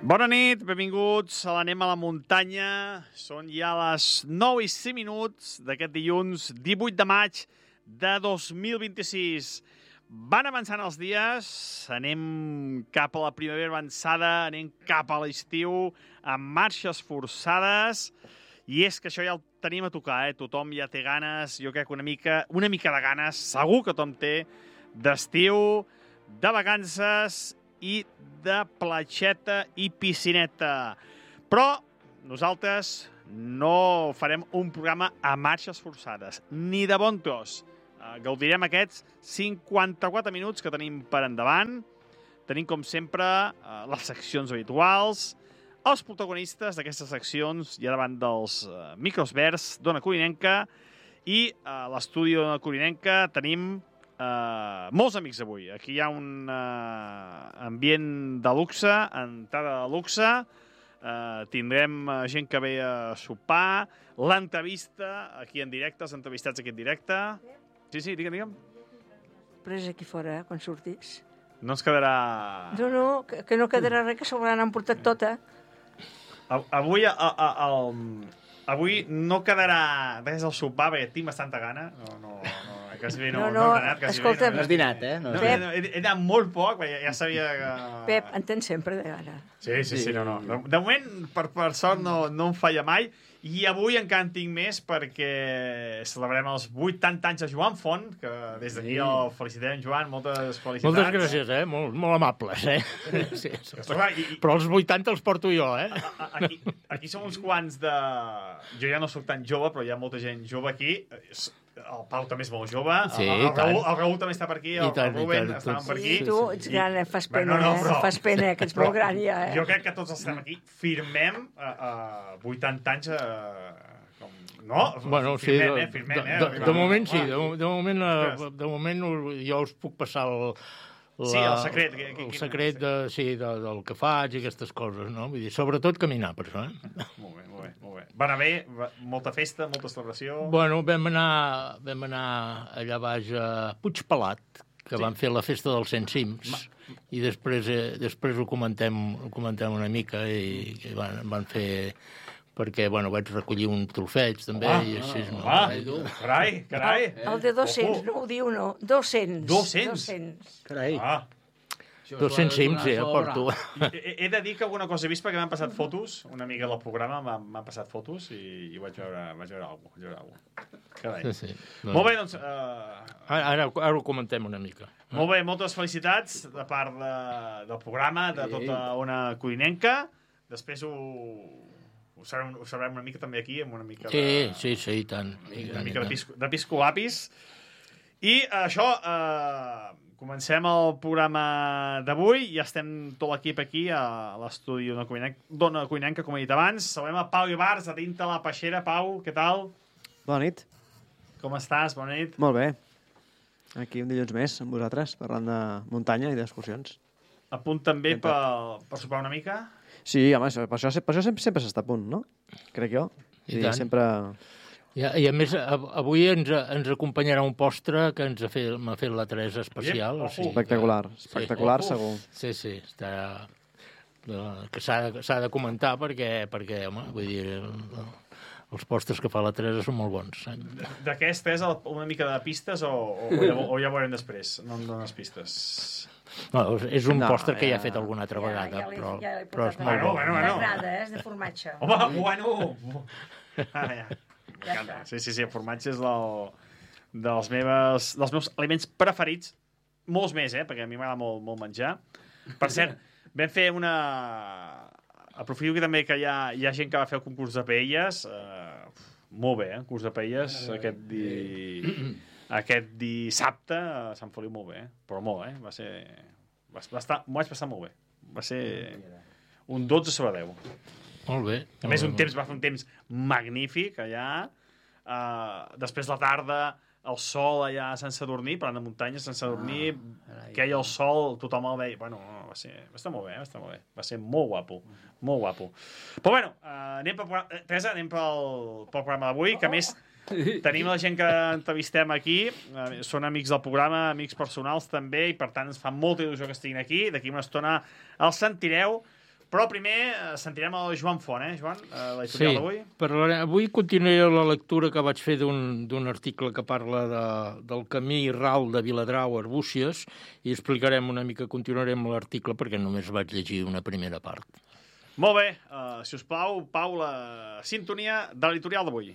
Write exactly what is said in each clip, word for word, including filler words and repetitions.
Bona nit, benvinguts a l'Anem a la muntanya. Són ja les nou i cinc minuts d'aquest dilluns divuit de maig de dos mil vint-i-sis. Van avançant els dies, anem cap a la primavera avançada, anem cap a l'estiu, amb marxes forçades, i és que això ja ho tenim a tocar, eh? Tothom ja té ganes, jo crec que una mica, una mica de ganes, segur que tothom té, d'estiu, de vacances i de platgeta i piscineta. Però nosaltres no farem un programa a marxes forçades, ni de bon tros. Gaudirem aquests cinquanta-quatre minuts que tenim per endavant. Tenim, com sempre, les seccions habituals, els protagonistes d'aquestes seccions ja davant dels micros verds d'Ona Corinenca, i a l'estudi d'Ona Corinenca tenim Uh, molts amics avui. Aquí hi ha un uh, ambient de luxe, entrada de luxe. Uh, tindrem uh, gent que ve a sopar, l'entrevista aquí en directe, els entrevistats aquí en directe. Sí, sí, digue'm, digue'm. Pres aquí fora, eh, quan surtis. No ens quedarà... No, no, que, que no quedarà res, que s'ho han portat tota. Avui, a, a, a, avui no quedarà res al sopar, perquè tinc bastanta gana. No, no, no. Quasi bé no, no, no, no he anat, quasi escolta, bé. No has dinat, eh? No, no, no, he, he anat molt poc, perquè ja sabia que... Pep, en tens sempre de gana. Sí, sí, sí, no, no. De, de moment, per, per sort, no, no em falla mai. I avui encara en tinc més perquè celebrem els vuitanta anys de Joan Font, que des d'aquí el felicitem, Joan, moltes felicitats. Moltes gràcies, eh? Molt, molt amables, eh? Sí, sí. Però, i, i, Però els vuitanta els porto jo, eh? Aquí, aquí som uns quants de... Jo ja no sóc tan jove, però hi ha molta gent jove aquí. El Pau també és molt jove, sí, el, el, Raül, el Raül també està per aquí, el, tant, el Ruben tant, estàvem per aquí. Sí, tu ets gran, eh? Fas pena, bueno, no, no, però, eh? Fas pena, que ets però, molt gran ja, eh? Jo crec que tots estem aquí, firmem a, a vuitanta anys a... Com, no? Bueno, firmem, sí, eh? Firmem, de, eh? de, de moment sí, de, de moment, de, de moment jo us puc passar el, la, sí, el secret. Que, que, el secret de, sí, de, del que faig i aquestes coses, no? Vull dir, sobretot caminar, per això, eh? Molt bé, molt bé, molt bé. Va anar bé? Molta festa, molta celebració? Bueno, vam anar, vam anar allà baix a Puigpelat, que sí. Van fer la festa dels cent cims, Ma... i després, eh, després ho, comentem, ho comentem una mica, i, i van, van fer... perquè, bueno, vaig recollir un trofeig, també, ah, i així... No, ah, carai, carai! El, el de dos-cents, no ho diu, no. dos-cents. dos-cents? Carai. Ah. dos-cents cims, sí, el porto. He, he de dir que alguna cosa he vist perquè m'han passat fotos, una amiga del programa m'ha passat fotos i, i vaig veure, vaig veure alguna cosa. Vaig veure alguna. Carai. Sí, sí. No. Molt bé, doncs... Uh... Ara, ara, ara ho comentem una mica. Molt bé, moltes felicitats de part de, del programa, de tota una corinenca. Després ho... Ho sabrem, ho sabrem una mica també aquí, amb una mica de... Sí, sí, sí, i tant. Una mica de, pisco, de piscolapis. I això, eh, comencem el programa d'avui. Ja estem tot l'equip aquí a l'estudi d'Ona Corinenca, com he dit abans. Saludem a Pau Ibars, a dintre la peixera. Pau, què tal? Bona nit. Com estàs? Bona nit. Molt bé. Aquí un dilluns més amb vosaltres, parlant de muntanya i d'excursions. A punt també per, per sopar una mica? Sí, home, per això, per això sempre, sempre s'està a punt, no? Crec jo. I, I sempre... I, I a més, avui ens, ens acompanyarà un postre que ens ha fet, m'ha fet la Teresa especial. Oye, o sigui, espectacular, que, espectacular, sí. segur. Sí, sí, està... que s'ha de comentar perquè, perquè, home, vull dir... Els postres que fa la Teresa són molt bons. Eh? D'aquest és una mica de pistes o, o, o, ja, o ja ho veurem després? No em dones pistes. No, és un no, postre que ja he ja... fet alguna altra vegada, ja, ja però, ja però és molt bueno, bo. bueno, bueno. M'agrada, eh? És de formatge. Home, bueno! Ah, ja. Ja sí, sí, sí, el formatge és del, dels, meves, dels meus aliments preferits. Molts més, eh? Perquè a mi m'agrada molt, molt menjar. Per cert, vam fer una... Aprofito que també que hi ha, hi ha gent que va fer el concurs de paelles. Uh, molt bé, eh? El concurs de paelles aquest, di... aquest dissabte a Sant Feliu molt bé, eh? Però molt, eh? Va ser... Va, va estar... M'ho vaig passar molt bé. Va ser un dotze sobre deu. Molt bé. A més, un temps, va fer un temps magnífic allà. Uh, després la tarda, el sol allà a Sant Sadurní, parlant de muntanya, Sant Sadurní, ah, queia el sol, tothom el veia. Bueno, va, ser, va estar molt bé, va estar molt bé. Va ser molt guapo, molt guapo. Però bueno, uh, anem pel, Teresa, anem pel, pel programa d'avui, que a més tenim la gent que entrevistem aquí, uh, són amics del programa, amics personals també, i per tant ens fa molta il·lusió que estiguin aquí. D'aquí una estona els sentireu. Però primer eh, sentirem el Joan Font, eh, Joan? Eh, l'editorial Sí, d'avui. parlaré, avui continuaré la lectura que vaig fer d'un article que parla de, del camí ral de Viladrau a Arbúcies i explicarem una mica, continuarem l'article perquè només vaig llegir una primera part. Molt bé, uh, si us plau, Pau, la sintonia de l'editorial d'avui.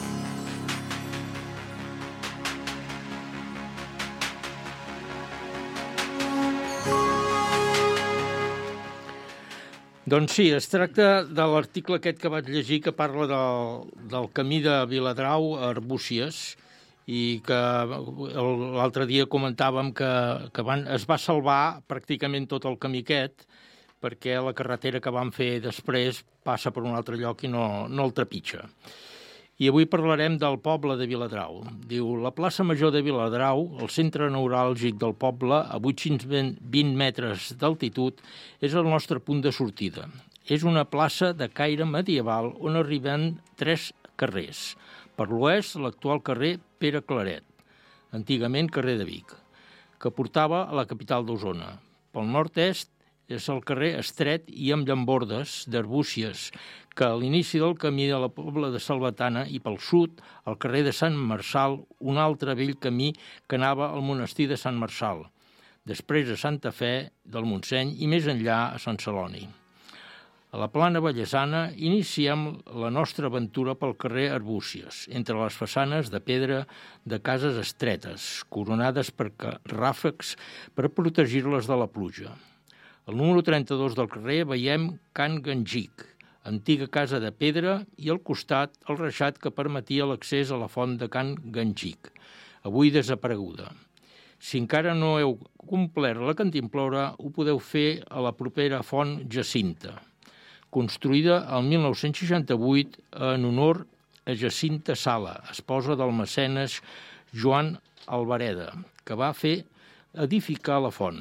Doncs sí, es tracta de l'article aquest que vaig llegir que parla del, del camí de Viladrau a Arbúcies i que l'altre dia comentàvem que, que van, es va salvar pràcticament tot el camí aquest perquè la carretera que van fer després passa per un altre lloc i no, no el trepitja. I avui parlarem del poble de Viladrau. Diu, la plaça Major de Viladrau, el centre neuràlgic del poble, a vuit-cents vint metres d'altitud, és el nostre punt de sortida. És una plaça de caire medieval on arriben tres carrers. Per l'oest, l'actual carrer Pere Claret, antigament carrer de Vic, que portava a la capital d'Osona. Pel nord-est és el carrer estret i amb llambordes d'Arbúcies, que a l'inici del camí de la Pobla de Salvatana i pel sud, el carrer de Sant Marçal, un altre vell camí que anava al monestir de Sant Marçal, després a Santa Fe del Montseny i més enllà a Sant Celoni. A la plana vallesana iniciem la nostra aventura pel carrer Arbúcies, entre les façanes de pedra de cases estretes, coronades per ràfecs per protegir-les de la pluja. Al número trenta-dos del carrer veiem Can Gangic, antiga casa de pedra, i al costat el reixat que permetia l'accés a la font de Can Gangic, avui desapareguda. Si encara no heu complert la cantimplora, ho podeu fer a la propera font Jacinta, construïda el mil nou-cents seixanta-vuit en honor a Jacinta Sala, esposa del mecenes Joan Albareda, que va fer edificar la font.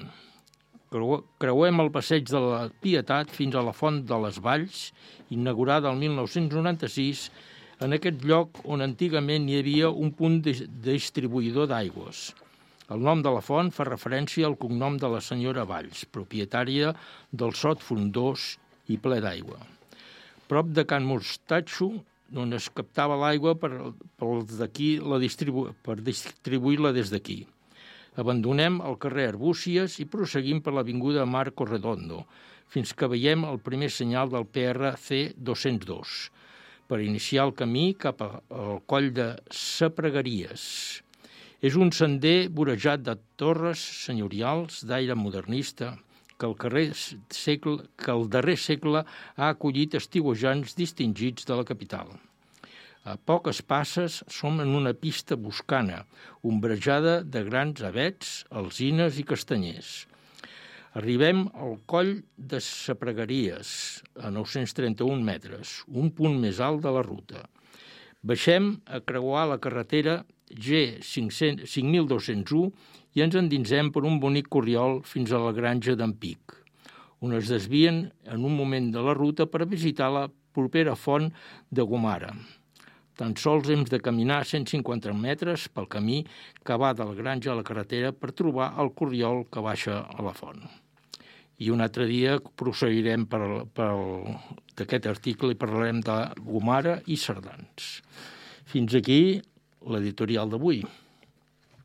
Creuem el passeig de la Pietat fins a la Font de les Valls, inaugurada el mil nou-cents noranta-sis, en aquest lloc on antigament hi havia un punt de distribuïdor d'aigües. El nom de la font fa referència al cognom de la senyora Valls, propietària del sot frondós i ple d'aigua. Prop de Can Mostatxo, on es captava l'aigua per, per, la distribu per distribuir-la des d'aquí. Abandonem el carrer Arbúcies i proseguim per l'avinguda Marco Redondo, fins que veiem el primer senyal del P R C dos-cents dos, per iniciar el camí cap al coll de Sapregaries. És un sender vorejat de torres senyorials d'aire modernista que el, carrer segle, que el darrer segle ha acollit estiuejants distingits de la capital. A poques passes som en una pista boscana, ombrejada de grans avets, alzines i castanyers. Arribem al coll de Sapregaries, a nou-cents trenta-un metres, un punt més alt de la ruta. Baixem a creuar la carretera G cinc mil dos-cents u i ens endinsem per un bonic corriol fins a la granja d'en Pic, on es desvien en un moment de la ruta per visitar la propera font de Gomara. Tan sols hem de caminar cent cinquanta metres pel camí que va de la granja a la carretera per trobar el corriol que baixa a la font. I un altre dia proseguirem per, per d'aquest article i parlarem de Gomara i Cerdans. Fins aquí l'editorial d'avui.